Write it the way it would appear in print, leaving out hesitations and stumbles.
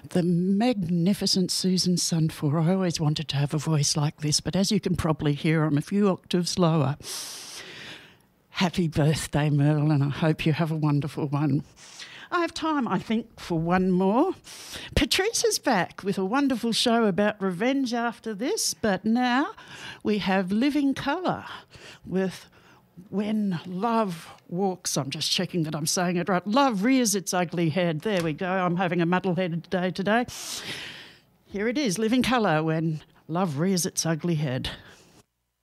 the magnificent Susan Sunfor. I always wanted to have a voice like this, but as you can probably hear, I'm a few octaves lower. Happy birthday, Merle, and I hope you have a wonderful one. I have time, I think, for one more. Patrice's back with a wonderful show about revenge after this, but now we have Living Colour with When Love Walks. I'm just checking that I'm saying it right. Love rears its ugly head. There we go. I'm having a muddle-headed day today. Here it is, Living Colour, When Love Rears Its Ugly Head.